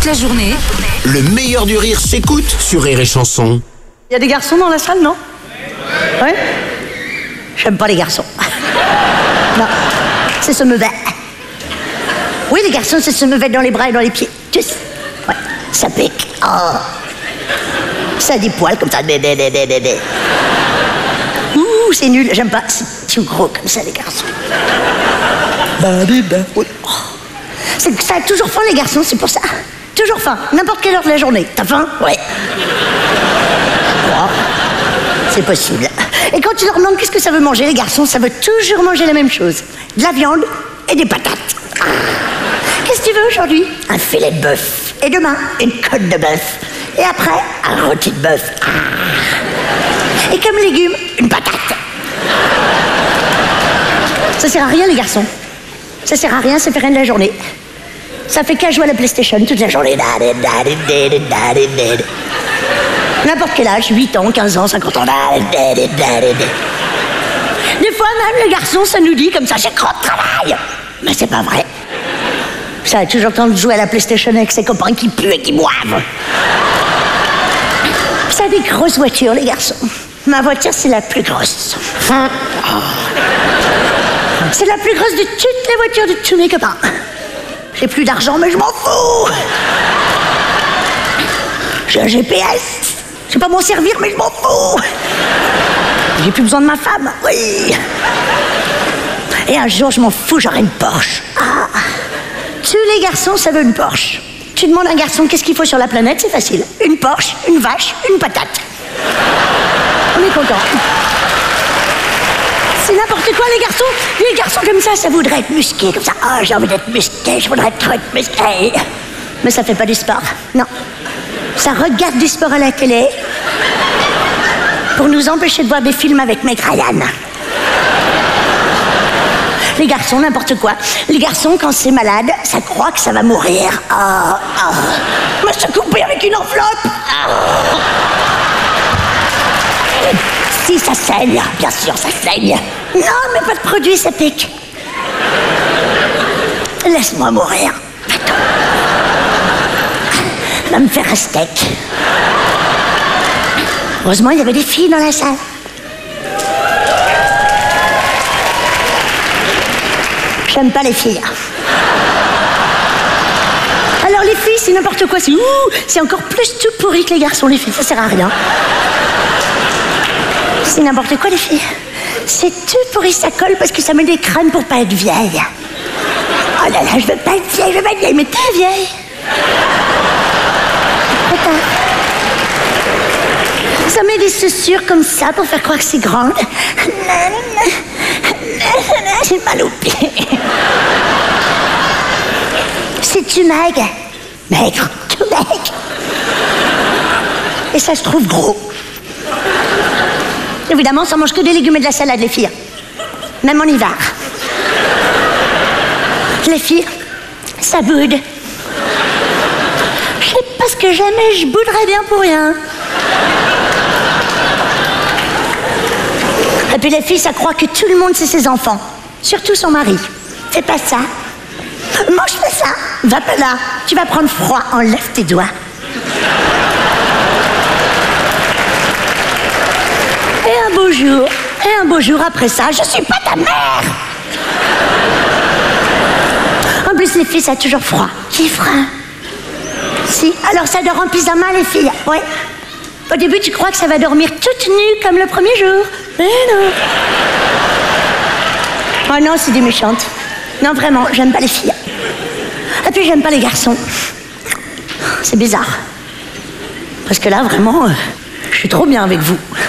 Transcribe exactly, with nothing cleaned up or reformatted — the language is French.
la journée, Le meilleur du rire s'écoute sur Rire et Chanson. Il y a des garçons dans la salle, non? Ouais. J'aime pas les garçons. Non, c'est se me mettre. Oui, les garçons, c'est se me mettre dans les bras et dans les pieds. Tous. Ouais, ça pique. Oh. Ça a des poils comme ça. Ouh, c'est nul, j'aime pas. C'est tout gros comme ça, les garçons. Oui. Oh. C'est, ça a toujours faim, les garçons, c'est pour ça. Toujours faim, n'importe quelle heure de la journée. T'as faim? Ouais. Oh. C'est possible. Et quand tu leur demandes qu'est-ce que ça veut manger, les garçons, ça veut toujours manger la même chose. De la viande et des patates. Ah. Qu'est-ce que tu veux aujourd'hui? Un filet de bœuf. Et demain, une côte de bœuf. Et après, un rôti de bœuf. Ah. Et comme légumes, une patate. Ça sert à rien, les garçons. Ça sert à rien, ça fait rien de la journée. Ça fait qu'à jouer à la PlayStation toute la journée. N'importe quel âge, huit ans, quinze ans, cinquante ans. Des fois même, les garçons, ça nous dit comme ça, j'ai trop de travail. Mais c'est pas vrai. Ça a toujours le temps de jouer à la PlayStation avec ses copains qui puent et qui boivent. Ça a des grosses voitures, les garçons. Ma voiture, c'est la plus grosse. Oh. C'est la plus grosse de toutes les voitures de tous mes copains. J'ai plus d'argent, mais je m'en fous. J'ai un G P S. Je sais pas m'en servir, mais je m'en fous. J'ai plus besoin de ma femme, oui. Et un jour, je m'en fous, j'aurai une Porsche. Ah. Tous les garçons, ça veut une Porsche. Tu demandes à un garçon qu'est-ce qu'il faut sur la planète, c'est facile. Une Porsche, une vache, une patate. On est content. C'est n'importe quoi, les garçons. Les garçons comme ça, ça voudrait être musqué, comme ça. Ah, oh, j'ai envie d'être musqué, je voudrais trop être musqué. Mais ça fait pas du sport, non. Ça regarde du sport à la télé pour nous empêcher de voir des films avec Meg Ryan. Les garçons, n'importe quoi. Les garçons, quand c'est malade, ça croit que ça va mourir. Ah, oh, oh. Me se couper avec une enveloppe. Oh. Si, ça saigne, bien sûr, ça saigne. Non, mais pas de produit, ça pique. Laisse-moi mourir. Attends. Va me faire un steak. Heureusement, il y avait des filles dans la salle. J'aime pas les filles. Alors les filles, c'est n'importe quoi. C'est ouh, c'est encore plus tout pourri que les garçons, les filles. Ça sert à rien. C'est n'importe quoi, les filles. C'est tout pourri, ça colle parce que ça met des crèmes pour pas être vieille. Oh là là, je veux pas être vieille, je veux pas être vieille, mais t'es vieille. Attends. Ça met des chaussures comme ça pour faire croire que c'est grande. J'ai mal aux pieds. C'est-tu maigre? Maigre, tout maigre. Et ça se trouve gros. Évidemment, ça mange que des légumes et de la salade, les filles. Même en hiver. Les filles, ça boude. Je sais pas ce que j'aime, mais je bouderais bien pour rien. Et puis les filles, ça croit que tout le monde c'est ses enfants. Surtout son mari. Fais pas ça. Mange pas ça. Va pas là. Tu vas prendre froid. Enlève tes doigts. Et un beau jour, et un beau jour après ça, je suis pas ta mère. En plus, les filles, ça a toujours froid. J'ai froid. Si, alors ça dort en pyjama, les filles. Ouais. Au début, tu crois que ça va dormir toute nue comme le premier jour. Mais non. Oh non, c'est des méchantes. Non, vraiment, j'aime pas les filles. Et puis, j'aime pas les garçons. C'est bizarre. Parce que là, vraiment, euh, je suis trop bien avec vous.